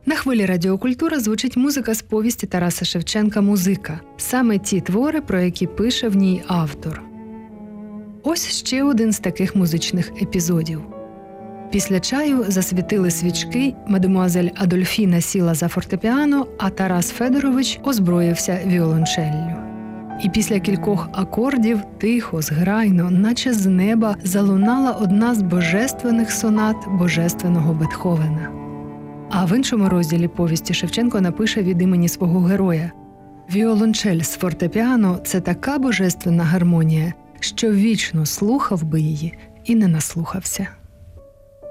На хвилі Радіокультура звучить музика з повісті Тараса Шевченка «Музика». Саме ті твори, про які пише в ній автор. Ось ще один з таких музичних епізодів. Після чаю засвітили свічки, мадемуазель Адольфіна сіла за фортепіано, а Тарас Федорович озброївся віолончеллю. І після кількох акордів тихо, зграйно, наче з неба, залунала одна з божественних сонат божественного Бетховена. А в іншому розділі повісті Шевченко напише від імені свого героя: «Віолончель з фортепіано – це така божественна гармонія, що вічно слухав би її і не наслухався».